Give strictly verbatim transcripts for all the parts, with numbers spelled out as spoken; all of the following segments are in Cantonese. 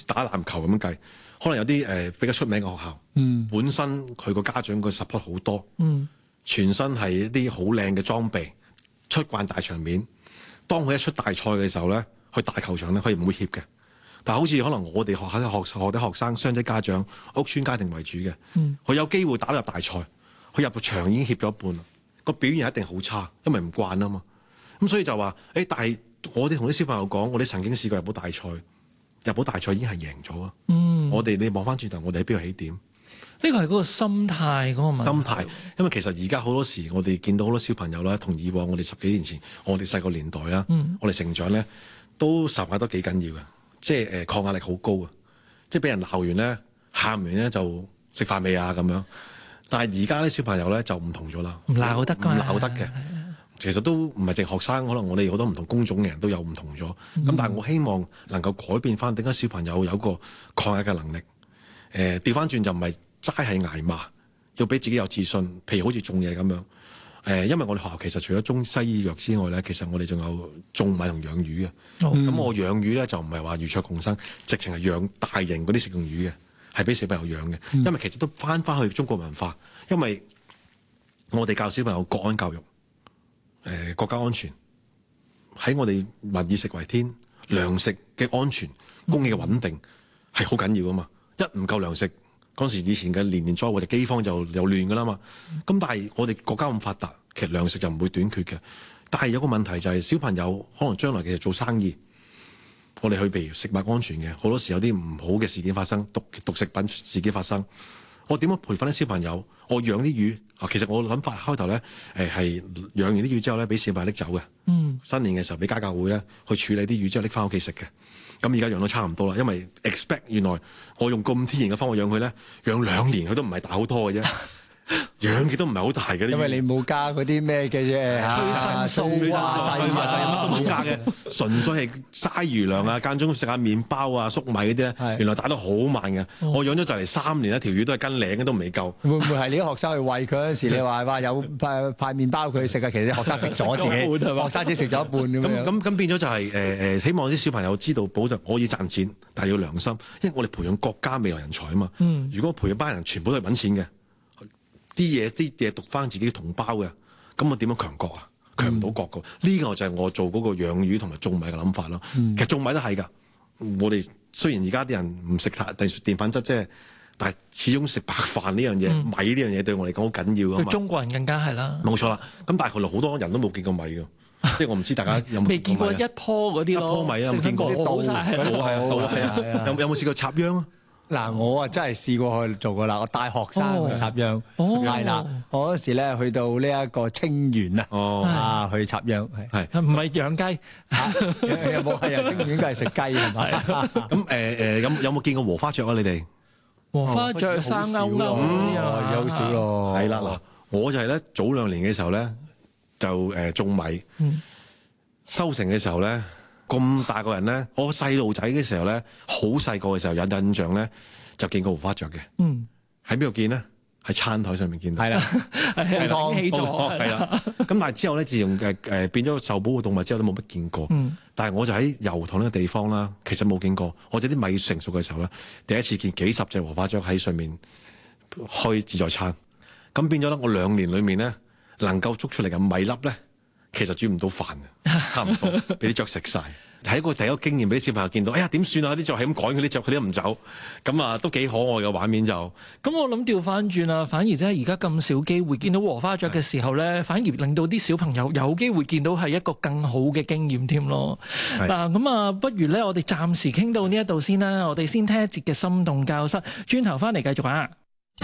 打籃球咁樣計，可能有啲誒、呃、比較出名嘅學校， 嗯， 本身佢個家長個 support 好多， 嗯， 全身係一啲好靚嘅裝備，出慣大場面。當佢一出大賽嘅時候咧，去大球場咧，佢唔會怯嘅。但係好似可能我哋學校啲學學啲學生，雙職家長、屋邨家庭為主嘅，佢、嗯、有機會打入大賽，佢入場已經怯咗一半啦，個表現一定好差，因為唔慣啊嘛。咁所以就話誒，但係我哋同啲小朋友講，我哋曾經試過入到大賽，入到大賽已經係贏咗啊。嗯，我哋你望翻轉頭，我哋喺邊度起點？ 呢個係嗰個心態嗰個問題。 心態，因為其實而家好多時，我哋見到好多小朋友啦，同以往我哋十幾年前，我哋細個年代啦，嗯、我哋成長咧，都受壓得幾緊要嘅。即係誒抗壓力好高啊！即係俾人鬧完咧，喊完咧就食飯未啊咁樣。但係而家啲小朋友咧就唔同咗啦， 唔鬧得㗎， 唔鬧得嘅。其實都唔係淨學生，可能我哋好多唔同工種嘅人都有唔同咗。咁、嗯、但係我希望能夠改變翻，點解小朋友有個抗壓嘅能力？誒調翻轉就唔係齋係捱罵，要俾自己有自信。譬如好似種嘢咁樣。誒，因為我哋學校其實除咗中西醫藥之外咧，其實我哋仲有種米同養魚嘅。咁、嗯、我養魚咧就唔係話魚菜共生，直情係養大型嗰啲食用魚嘅，係俾小朋友養嘅。嗯、因為其實都翻翻去中國文化，因為我哋教小朋友國安教育，誒、呃、國家安全喺我哋民以食為天，糧食嘅安全、供應嘅穩定係好緊要啊嘛。一唔夠糧食。嗰時以前嘅年年災禍，就饑荒就有亂噶啦嘛。咁但係我哋國家咁發達，其實糧食就唔會短缺嘅。但係有個問題就係小朋友可能將來其實做生意，我哋去譬如食物安全嘅，好多時有啲唔好嘅事件發生，毒毒食品事件發生。我點樣培訓啲小朋友？我養啲魚啊，其實我諗法開頭咧，誒係養完啲魚之後咧，俾小朋友拎走嘅。嗯，新年嘅時候俾家教會咧去處理啲魚之後拎翻屋企食嘅。咁而家養到差唔多啦，因為 expect 原來我用咁天然嘅方法養佢咧，養兩年佢都唔係大好多嘅啫，養極都唔係好大嘅。 因為你冇加嗰啲咩嘅啫， 催生素啊、 製物、製乜都冇加嘅，純粹係齋魚糧啊，間中食下麵包啊、粟米嗰啲咧，原來打得好慢嘅。我養咗就嚟三年，一條魚都係斤零嘅都未夠。 會唔會係你啲學生去餵佢嗰陣時，你話話有派派麵包佢食啊？其實啲學生食咗自己，學生只食咗一半咁樣。 咁咁變咗就係誒誒，希望啲小朋友知道保障可以賺錢，但係要良心，因為我哋培養國家未來人才啊嘛。嗯、如果培養班人全部都係揾錢嘅。啲嘢啲嘢讀翻自己同胞嘅，咁我點樣強國啊？強唔到國嘅，呢、嗯、個就係我做嗰個養魚同埋種米嘅諗法咯。嗯、其實種米都係㗎，我哋雖然而家啲人唔食碳澱粉質啫，但係始終食白飯呢樣嘢，嗯、米呢樣嘢對我嚟講好緊要㗎嘛。對中國人更加係啦。冇錯啦，咁但係後來好多人都冇見過米㗎，即係我唔知大家有冇未見過一樖嗰啲咯？ 一樖米啊，有冇見過？ 倒晒係啊係啊，有有冇試過插秧啊？ 嗱，我啊真係試過去做過啦，我帶學生去插秧，係啦、哦，我嗰時咧去到呢一個清遠啊，哦、啊去插秧，係唔係養雞？ 有冇係啊？清遠應該係食雞係咪？ 咁誒誒，咁有冇見過禾花雀啊？你哋禾花雀生勾勾， 有少咯， 係啦嗱，我就係咧早兩年嘅時候咧就誒種米，嗯、收成嘅時候咧。咁大個人咧，我細路仔嘅時候咧，好細個嘅時候有印象咧，就見過禾花雀嘅。嗯，喺邊度見咧？喺餐台上面見到。係啦， 係啦，起咗。 係啦。咁但係之後咧，自從誒誒變咗受保護動物之後，都冇乜見過。嗯。但係我就喺油塘呢個地方啦，其實冇見過。我哋啲米成熟嘅時候咧，第一次見幾十隻禾花雀喺上面開自助餐。咁變咗咧，我兩年裡面咧，能夠捉出嚟嘅米粒咧。其實煮唔到飯嘅，差唔多俾啲雀食晒。係一個第一個經驗俾啲小朋友見到，哎呀點算啊？啲雀係咁趕佢啲雀，佢都唔走，咁啊都幾可愛嘅畫面就。 咁我諗調翻轉啊，反而即係而家咁少機會見到禾花雀嘅時候咧，是反而令到啲小朋友有機會見到係一個更好嘅經驗添咯。嗱咁是啊，不如咧我哋暫時傾到呢一度先啦，我哋先聽一節嘅心動教室，轉頭翻嚟繼續啊。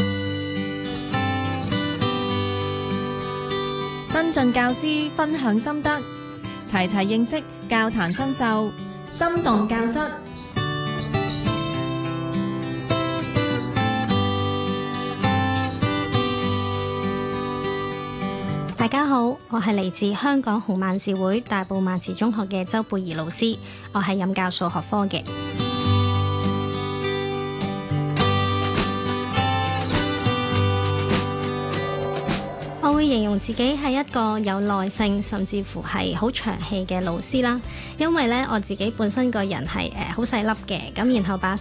新晉教師分享心得，齊齊認識教壇新秀，心動教室。 大家好，我係嚟自香港紅卍字會大埔卍慈中學嘅周貝兒老師，我係任教數學科嘅。我會形容自己係一個有耐性，甚至乎係好長氣嘅老師啦。因為咧，我自己本身個人係誒好細粒嘅，咁然後把